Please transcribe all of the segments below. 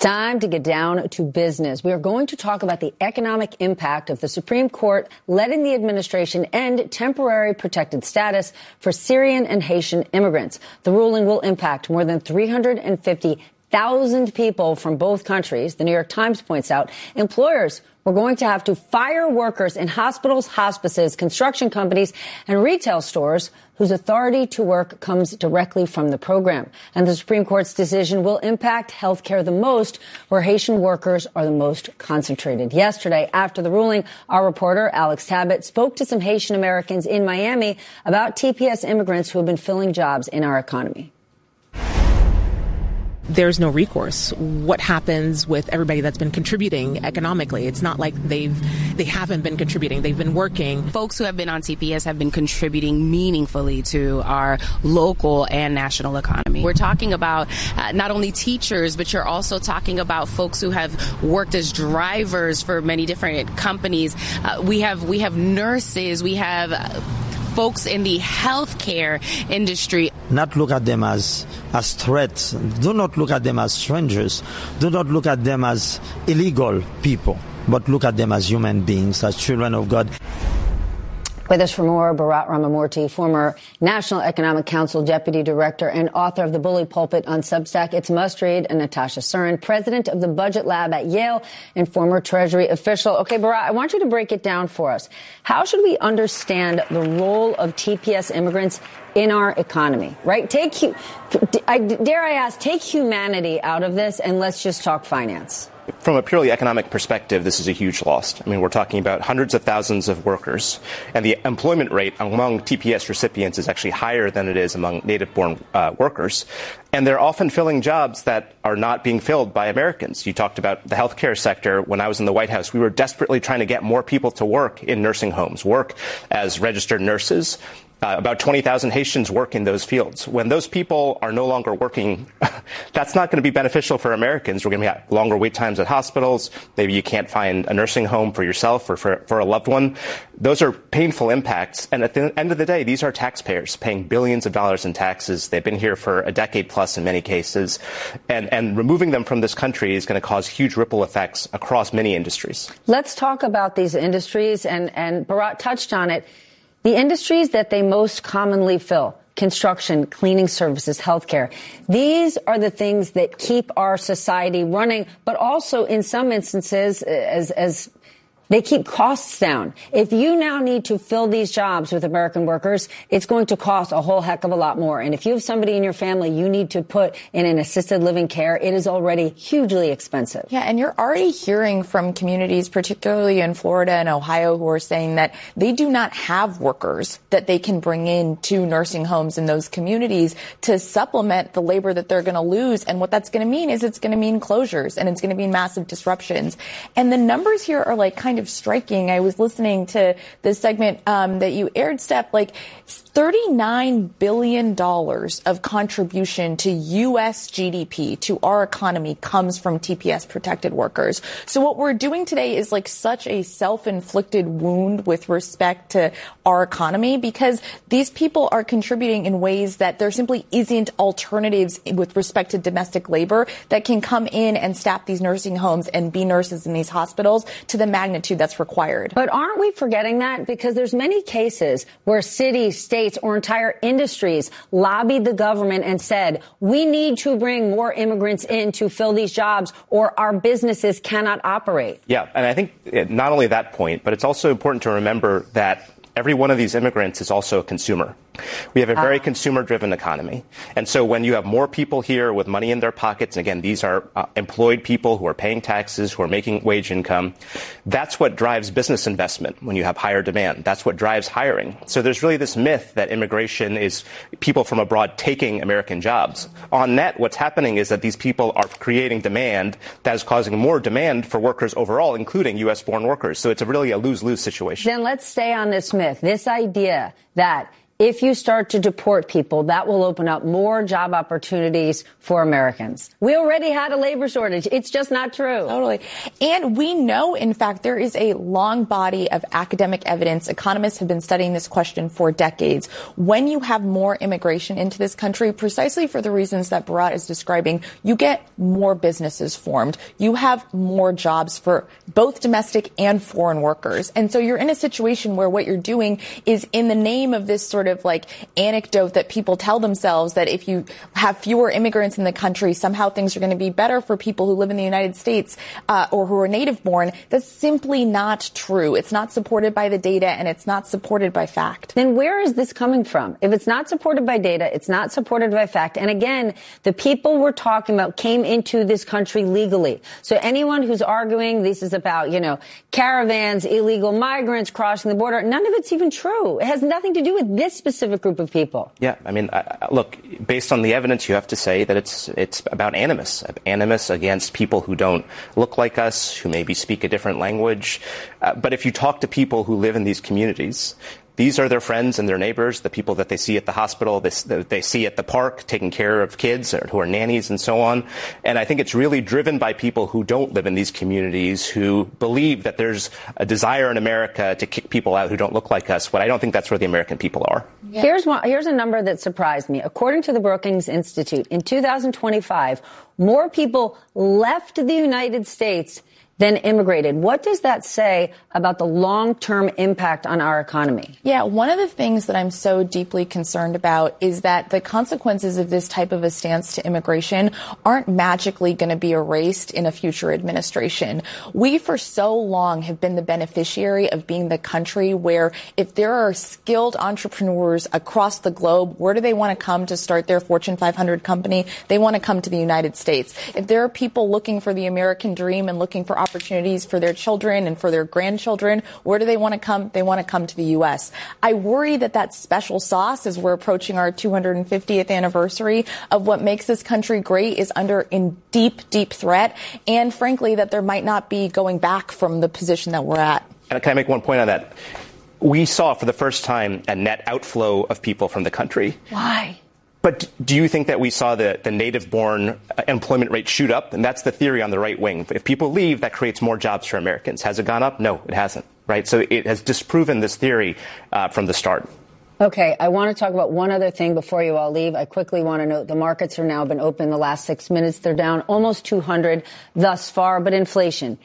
time to get down to business. We are going to talk about the economic impact of the Supreme Court letting the administration end temporary protected status for Syrian and Haitian immigrants. The ruling will impact more than 350,000 people from both countries. The New York Times points out employers were going to have to fire workers in hospitals, hospices, construction companies, and retail stores whose authority to work comes directly from the program. And the Supreme Court's decision will impact health care the most, where Haitian workers are the most concentrated. Yesterday, after the ruling, our reporter, Alex Tabbitt, spoke to some Haitian Americans in Miami about TPS immigrants who have been filling jobs in our economy. There's no recourse. What happens with everybody that's been contributing economically? It's not like they haven't been contributing. They've been working. Folks who have been on TPS have been contributing meaningfully to our local and national economy. We're talking about not only teachers, but you're also talking about folks who have worked as drivers for many different companies. We have nurses. We have folks in the healthcare industry. Not look at them as threats. Do not look at them as strangers. Do not look at them as illegal people, but look at them as human beings, as children of God. With us for more, Bharat Ramamurthy, former National Economic Council Deputy Director and author of The Bully Pulpit on Substack. It's must read. And Natasha Surin, President of the Budget Lab at Yale and former Treasury official. Okay, Bharat, I want you to break it down for us. How should we understand the role of TPS immigrants in our economy, right? Take humanity out of this and let's just talk finance. From a purely economic perspective, this is a huge loss. I mean, we're talking about hundreds of thousands of workers, and the employment rate among TPS recipients is actually higher than it is among native-born workers. And they're often filling jobs that are not being filled by Americans. You talked about the healthcare sector. When I was in the White House, we were desperately trying to get more people to work in nursing homes, work as registered nurses. About 20,000 Haitians work in those fields. When those people are no longer working, that's not going to be beneficial for Americans. We're going to have longer wait times at hospitals. Maybe you can't find a nursing home for yourself or for a loved one. Those are painful impacts. And at the end of the day, these are taxpayers paying billions of dollars in taxes. They've been here for a decade plus in many cases. And removing them from this country is going to cause huge ripple effects across many industries. Let's talk about these industries. And Bharat touched on it. The industries that they most commonly fill, construction, cleaning services, healthcare. These are the things that keep our society running, but also in some instances, as they keep costs down. If you now need to fill these jobs with American workers, it's going to cost a whole heck of a lot more. And if you have somebody in your family you need to put in an assisted living care, it is already hugely expensive. Yeah, and you're already hearing from communities, particularly in Florida and Ohio, who are saying that they do not have workers that they can bring in to nursing homes in those communities to supplement the labor that they're going to lose. And what that's going to mean is it's going to mean closures and it's going to mean massive disruptions. And the numbers here are like kind of striking. I was listening to this segment that you aired, Steph, like $39 billion of contribution to U.S. GDP, to our economy, comes from TPS protected workers. So what we're doing today is like such a self-inflicted wound with respect to our economy, because these people are contributing in ways that there simply isn't alternatives with respect to domestic labor that can come in and staff these nursing homes and be nurses in these hospitals to the magnitude that's required. But aren't we forgetting that? Because there's many cases where cities, states, or entire industries lobbied the government and said, we need to bring more immigrants in to fill these jobs or our businesses cannot operate. Yeah, and I think not only that point, but it's also important to remember that every one of these immigrants is also a consumer. We have a very consumer-driven economy. And so when you have more people here with money in their pockets, and again, these are employed people who are paying taxes, who are making wage income, that's what drives business investment when you have higher demand. That's what drives hiring. So there's really this myth that immigration is people from abroad taking American jobs. On net, what's happening is that these people are creating demand that is causing more demand for workers overall, including U.S.-born workers. So it's really a lose-lose situation. Then let's stay on this myth, this idea that if you start to deport people, that will open up more job opportunities for Americans. We already had a labor shortage. It's just not true. Totally. And we know, in fact, there is a long body of academic evidence. Economists have been studying this question for decades. When you have more immigration into this country, precisely for the reasons that Bharat is describing, you get more businesses formed. You have more jobs for both domestic and foreign workers. And so you're in a situation where what you're doing is, in the name of this sort of like anecdote that people tell themselves, that if you have fewer immigrants in the country, somehow things are going to be better for people who live in the United States or who are native born. That's simply not true. It's not supported by the data, and it's not supported by fact. Then where is this coming from? If it's not supported by data, it's not supported by fact. And again, the people we're talking about came into this country legally. So anyone who's arguing this is about, caravans, illegal migrants crossing the border, none of it's even true. It has nothing to do with this specific group of people. Yeah, I mean, look, based on the evidence, you have to say that it's about animus against people who don't look like us, who maybe speak a different language. But if you talk to people who live in these communities, these are their friends and their neighbors, the people that they see at the hospital, they see at the park, taking care of kids, or who are nannies and so on. And I think it's really driven by people who don't live in these communities, who believe that there's a desire in America to kick people out who don't look like us. But I don't think that's where the American people are. Yeah. Here's a number that surprised me. According to the Brookings Institute, in 2025, more people left the United States than immigrated. What does that say about the long-term impact on our economy? Yeah, one of the things that I'm so deeply concerned about is that the consequences of this type of a stance to immigration aren't magically going to be erased in a future administration. We, for so long, have been the beneficiary of being the country where, if there are skilled entrepreneurs across the globe, where do they want to come to start their Fortune 500 company? They want to come to the United States. If there are people looking for the American dream and looking for opportunities for their children and for their grandchildren, where do they want to come? They want to come to the U.S. I worry that that special sauce, as we're approaching our 250th anniversary of what makes this country great, is in deep, deep threat. And frankly, that there might not be going back from the position that we're at. And can I make one point on that? We saw for the first time a net outflow of people from the country. Why? But do you think that we saw the native-born employment rate shoot up? And that's the theory on the right wing. If people leave, that creates more jobs for Americans. Has it gone up? No, it hasn't. Right? So it has disproven this theory from the start. Okay, I want to talk about one other thing before you all leave. I quickly want to note the markets are now been open the last 6 minutes. They're down almost 200 thus far. But inflation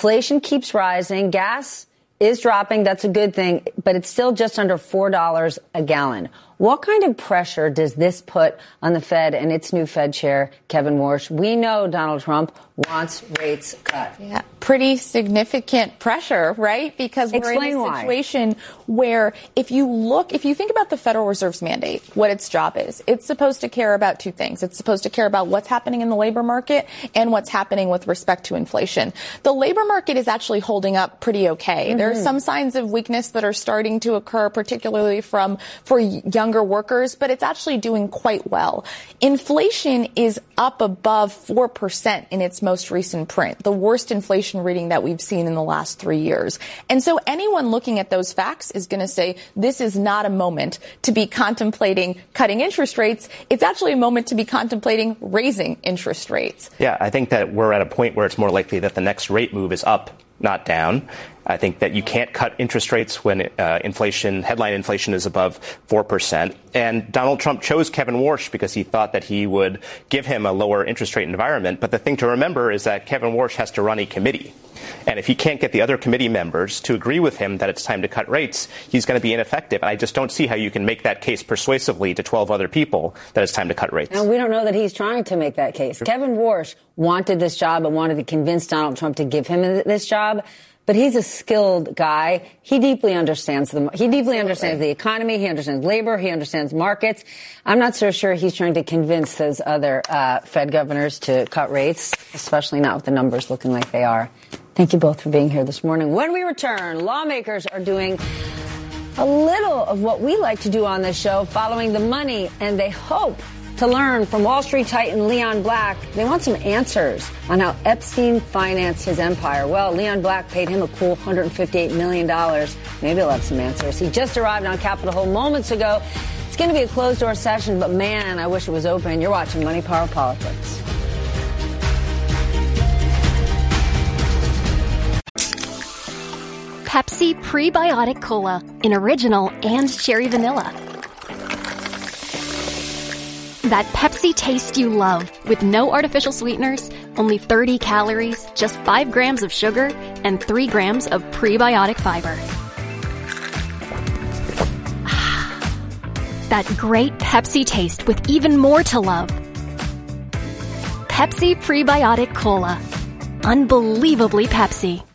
keeps rising. Gas is dropping. That's a good thing. But it's still just under $4 a gallon. What kind of pressure does this put on the Fed and its new Fed chair, Kevin Warsh? We know Donald Trump wants rates cut. Yeah, pretty significant pressure, right? Because we're in a situation where if you think about the Federal Reserve's mandate, what its job is, it's supposed to care about two things. It's supposed to care about what's happening in the labor market and what's happening with respect to inflation. The labor market is actually holding up pretty okay. Mm-hmm. There are some signs of weakness that are starting to occur, particularly for younger workers, but it's actually doing quite well. Inflation is up above 4% in its most recent print, the worst inflation reading that we've seen in the last 3 years. And so anyone looking at those facts is going to say this is not a moment to be contemplating cutting interest rates. It's actually a moment to be contemplating raising interest rates. Yeah, I think that we're at a point where it's more likely that the next rate move is up, not down. I think that you can't cut interest rates when headline inflation is above 4%. And Donald Trump chose Kevin Warsh because he thought that he would give him a lower interest rate environment. But the thing to remember is that Kevin Warsh has to run a committee. And if he can't get the other committee members to agree with him that it's time to cut rates, he's going to be ineffective. And I just don't see how you can make that case persuasively to 12 other people that it's time to cut rates. And we don't know that he's trying to make that case. Sure. Kevin Warsh wanted this job and wanted to convince Donald Trump to give him this job. But he's a skilled guy. He deeply understands the economy. He understands labor. He understands markets. I'm not so sure he's trying to convince those other Fed governors to cut rates, especially not with the numbers looking like they are. Thank you both for being here this morning. When we return, lawmakers are doing a little of what we like to do on this show, following the money, and they hope to learn from Wall Street titan Leon Black. They want some answers on how Epstein financed his empire. Well, Leon Black paid him a cool $158 million. Maybe he'll have some answers. He just arrived on Capitol Hill moments ago. It's going to be a closed-door session, but man, I wish it was open. You're watching Money, Power, Politics. Pepsi Prebiotic Cola in original and cherry vanilla. That Pepsi taste you love with no artificial sweeteners, only 30 calories, just 5 grams of sugar, and 3 grams of prebiotic fiber. That great Pepsi taste with even more to love. Pepsi Prebiotic Cola. Unbelievably Pepsi.